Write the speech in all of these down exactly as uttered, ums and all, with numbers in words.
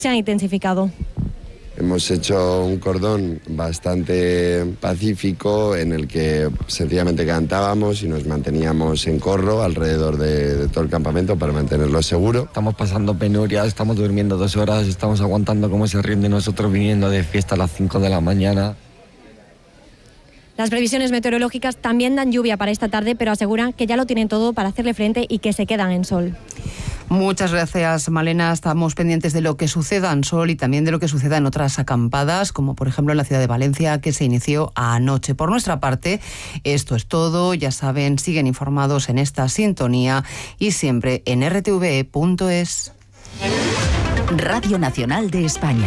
Se han intensificado. Hemos hecho un cordón bastante pacífico en el que sencillamente cantábamos y nos manteníamos en corro alrededor de, de todo el campamento para mantenerlo seguro. Estamos pasando penurias, estamos durmiendo dos horas, estamos aguantando cómo se ríen de nosotros viniendo de fiesta a las cinco de la mañana. Las previsiones meteorológicas también dan lluvia para esta tarde, pero aseguran que ya lo tienen todo para hacerle frente y que se quedan en sol. Muchas gracias, Malena. Estamos pendientes de lo que suceda en Sol y también de lo que suceda en otras acampadas, como por ejemplo en la ciudad de Valencia, que se inició anoche. Por nuestra parte, esto es todo. Ya saben, siguen informados en esta sintonía y siempre en r t v e punto es. Radio Nacional de España.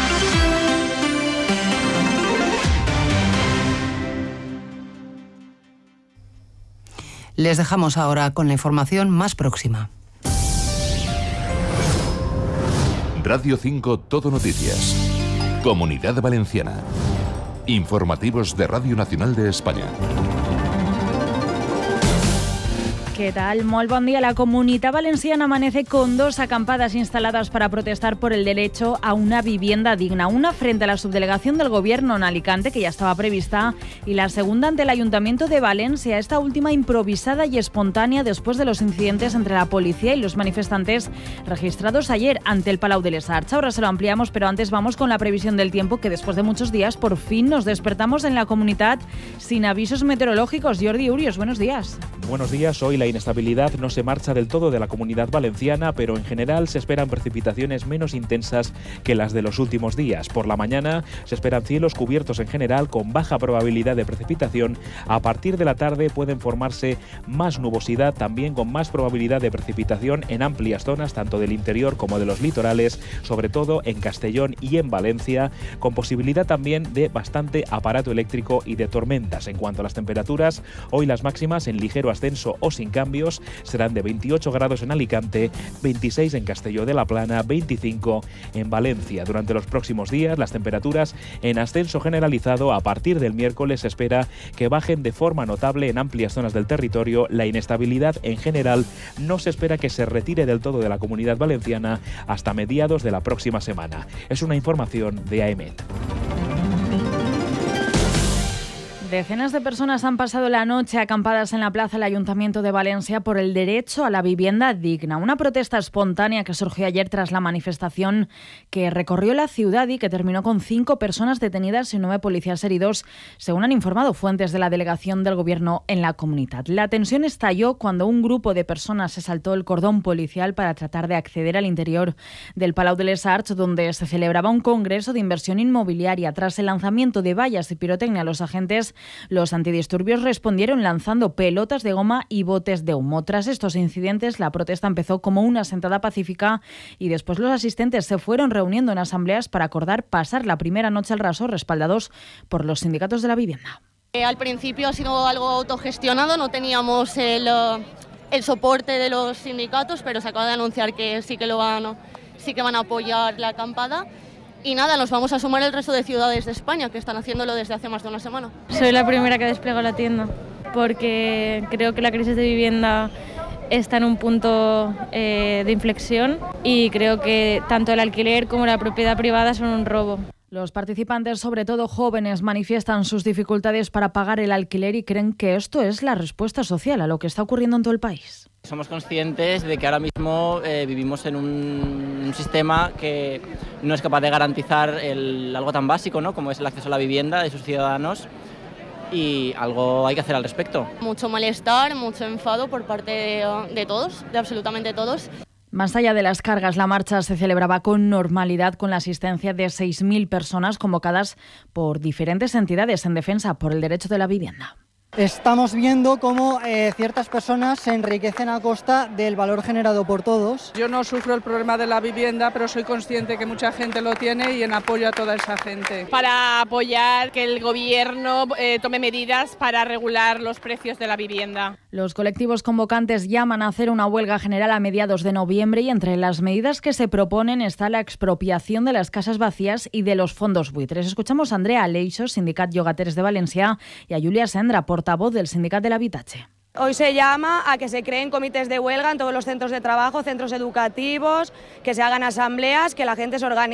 Les dejamos ahora con la información más próxima. Radio cinco Todo Noticias. Comunidad Valenciana. Informativos de Radio Nacional de España. ¿Qué tal? Molt bon día. La Comunitat Valenciana amanece con dos acampadas instaladas para protestar por el derecho a una vivienda digna. Una frente a la subdelegación del Gobierno en Alicante, que ya estaba prevista, y la segunda ante el Ayuntamiento de Valencia, esta última improvisada y espontánea después de los incidentes entre la policía y los manifestantes registrados ayer ante el Palau de les Arts. Ahora se lo ampliamos, pero antes vamos con la previsión del tiempo, que después de muchos días por fin nos despertamos en la comunidad sin avisos meteorológicos. Jordi Urios, buenos días. Buenos días. Hoy la inestabilidad no se marcha del todo de la Comunidad Valenciana, pero en general se esperan precipitaciones menos intensas que las de los últimos días. Por la mañana se esperan cielos cubiertos en general con baja probabilidad de precipitación. A partir de la tarde pueden formarse más nubosidad, también con más probabilidad de precipitación en amplias zonas, tanto del interior como de los litorales, sobre todo en Castellón y en Valencia, con posibilidad también de bastante aparato eléctrico y de tormentas. En cuanto a las temperaturas, hoy las máximas en ligero ascenso o sin cambios serán de veintiocho grados en Alicante, veintiséis en Castelló de la Plana, veinticinco en Valencia. Durante los próximos días las temperaturas en ascenso generalizado. A partir del miércoles se espera que bajen de forma notable en amplias zonas del territorio. La inestabilidad en general no se espera que se retire del todo de la Comunidad Valenciana hasta mediados de la próxima semana. Es una información de A E M E T. Decenas de personas han pasado la noche acampadas en la plaza del Ayuntamiento de Valencia por el derecho a la vivienda digna. Una protesta espontánea que surgió ayer tras la manifestación que recorrió la ciudad y que terminó con cinco personas detenidas y nueve policías heridos, según han informado fuentes de la delegación del Gobierno en la comunidad. La tensión estalló cuando un grupo de personas se saltó el cordón policial para tratar de acceder al interior del Palau de les Arts, donde se celebraba un congreso de inversión inmobiliaria. Tras el lanzamiento de vallas y pirotecnia a los agentes, los antidisturbios respondieron lanzando pelotas de goma y botes de humo. Tras estos incidentes, la protesta empezó como una sentada pacífica y después los asistentes se fueron reuniendo en asambleas para acordar pasar la primera noche al raso, respaldados por los sindicatos de la vivienda. Eh, al principio ha sido algo autogestionado, no teníamos el, el soporte de los sindicatos, pero se acaba de anunciar que sí que, lo van, sí que van a apoyar la acampada. Y nada, nos vamos a sumar el resto de ciudades de España que están haciéndolo desde hace más de una semana. Soy la primera que despliego la tienda porque creo que la crisis de vivienda está en un punto eh, de inflexión y creo que tanto el alquiler como la propiedad privada son un robo. Los participantes, sobre todo jóvenes, manifiestan sus dificultades para pagar el alquiler y creen que esto es la respuesta social a lo que está ocurriendo en todo el país. Somos conscientes de que ahora mismo eh, vivimos en un, un sistema que no es capaz de garantizar el, algo tan básico, ¿no?, como es el acceso a la vivienda de sus ciudadanos, y algo hay que hacer al respecto. Mucho malestar, mucho enfado por parte de, de todos, de absolutamente todos. Más allá de las cargas, la marcha se celebraba con normalidad con la asistencia de seis mil personas convocadas por diferentes entidades en defensa por el derecho de la vivienda. Estamos viendo cómo eh, ciertas personas se enriquecen a costa del valor generado por todos. Yo no sufro el problema de la vivienda, pero soy consciente que mucha gente lo tiene y en apoyo a toda esa gente. Para apoyar que el gobierno eh, tome medidas para regular los precios de la vivienda. Los colectivos convocantes llaman a hacer una huelga general a mediados de noviembre y entre las medidas que se proponen está la expropiación de las casas vacías y de los fondos buitres. Escuchamos a Andrea Aleixo, Sindicat Llogateres de Valencia, y a Julia Sendra, portavoz del Sindicat de l'Habitatge. Hoy se llama a que se creen comités de huelga en todos los centros de trabajo, centros educativos, que se hagan asambleas, que la gente se organice.